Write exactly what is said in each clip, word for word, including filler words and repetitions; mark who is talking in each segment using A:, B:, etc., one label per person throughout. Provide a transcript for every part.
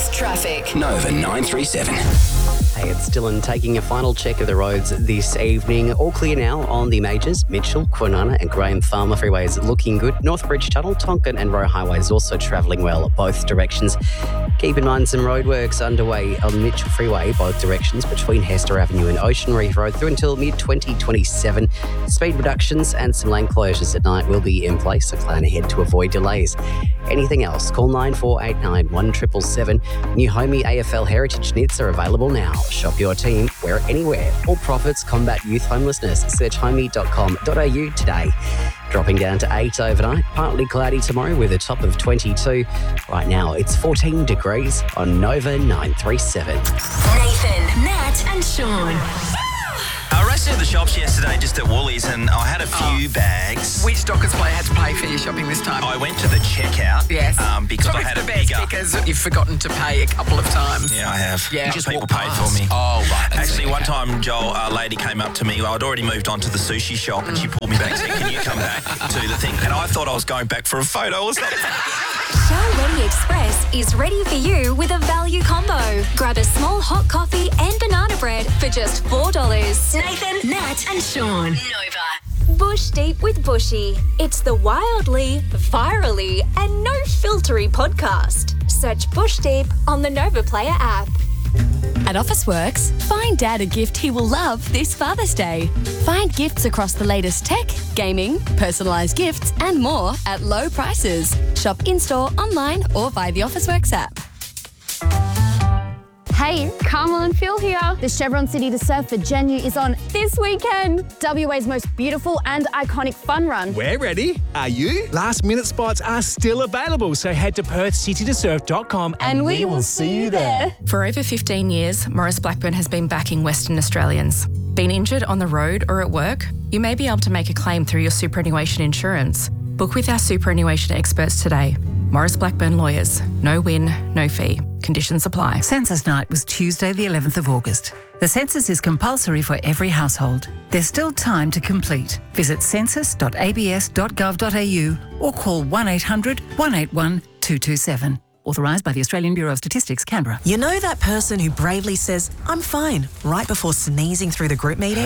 A: Fast traffic.
B: Nova nine three seven.
C: Hey, it's Dylan taking a final check of the roads this evening. All clear now on the majors. Mitchell, Kwinana and Graham Farmer freeways looking good. Northbridge Tunnel, Tonkin and Roe highways also travelling well both directions. Keep in mind some roadworks underway on Mitchell Freeway both directions between Hester Avenue and Ocean Reef Road through until mid twenty twenty-seven. Speed reductions and some lane closures at night will be in place, so plan ahead to avoid delays. Anything else? Call nine four eight nine, one seven seven seven. New Homey A F L Heritage knits are available now. Shop your team, wear it anywhere. All profits combat youth homelessness. Search homey dot com dot a u today. Dropping down to eight overnight. Partly cloudy tomorrow with a top of twenty-two. Right now it's fourteen degrees on Nova nine three seven.
A: Nathan, Nat and Sean.
D: I raced into the shops yesterday just at Woolies and I had a few
E: Oh.
D: bags.
E: Which Dockers player had to pay for your shopping this time?
D: I went to the checkout
E: Yes.
D: um, because
E: Sorry
D: I had
E: for
D: a
E: the best
D: bigger...
E: because you've forgotten to pay a couple of times.
D: Yeah, I have.
E: Yeah.
D: Just
E: Just
D: people
E: walk
D: paid
E: past.
D: for me.
E: Oh, right. That's
D: Actually,
E: it,
D: one
E: okay.
D: time, Joel, a lady came up to me. I'd already moved on to the sushi shop and she pulled me back and said, can you come back to the thing? And I thought I was going back for a photo or something.
A: Show Ready Express is ready for you with a value combo. Grab a small hot coffee and banana bread for just four dollars. Nathan, Nat and Sean. Nova. Bush Deep with Bushy. It's the wildly, virally and no-filtery podcast. Search Bush Deep on the Nova Player app.
F: At Officeworks, find Dad a gift he will love this Father's Day. Find gifts across the latest tech, gaming, personalised gifts and more at low prices. Shop in-store, online or via the Officeworks app.
G: Hey, Carmel and Phil here. The Chevron City to Surf for Genu is on this weekend. W A's most beautiful and iconic fun run.
H: We're ready. Are you? Last minute spots are still available, so head to perth city to surf dot com and,
G: And we will see you there.
I: For over fifteen years, Morris Blackburn has been backing Western Australians. Been injured on the road or at work? You may be able to make a claim through your superannuation insurance. Book with our superannuation experts today. Morris Blackburn Lawyers. No win, no fee. Conditions apply.
J: Census night was Tuesday the eleventh of August. The census is compulsory for every household. There's still time to complete. Visit census dot a b s dot gov dot a u or call one eight hundred, one eight one, two two seven. Authorised by the Australian Bureau of Statistics, Canberra.
K: You know that person who bravely says, I'm fine, right before sneezing through the group meeting?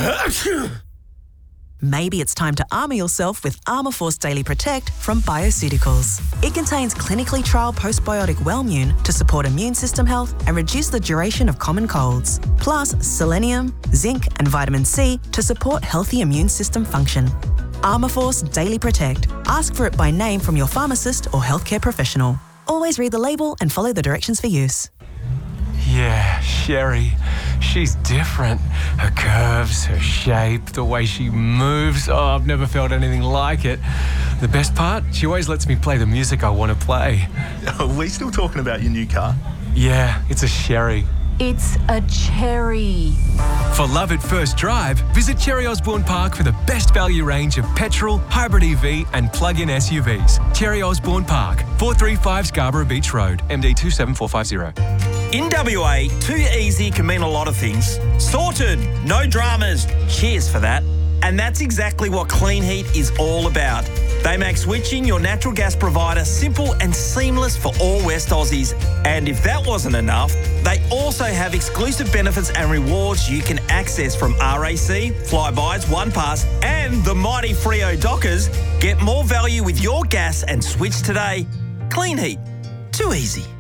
K: Maybe it's time to armour yourself with Armour Force Daily Protect from Bioceuticals. It contains clinically trialled postbiotic Wellmune to support immune system health and reduce the duration of common colds. Plus selenium, zinc and vitamin C to support healthy immune system function. Armour Force Daily Protect. Ask for it by name from your pharmacist or healthcare professional. Always read the label and follow the directions for use.
H: Yeah, Sherry. She's different. Her curves, her shape, the way she moves. Oh, I've never felt anything like it. The best part? She always lets me play the music I want to play.
L: Are we still talking about your new car?
H: Yeah, it's a Sherry.
F: It's a cherry.
H: For love at first drive, visit Cherry Osborne Park for the best value range of petrol, hybrid E V and plug-in S U Vs. Cherry Osborne Park, four thirty-five Scarborough Beach Road, M D two seven four five zero.
D: In W A, too easy can mean a lot of things. Sorted, no dramas, cheers for that. And that's exactly what Clean Heat is all about. They make switching your natural gas provider simple and seamless for all West Aussies. And if that wasn't enough, they also have exclusive benefits and rewards you can access from R A C, Flybuys, OnePass and the mighty Freo Dockers. Get more value with your gas and switch today. Clean Heat, too easy.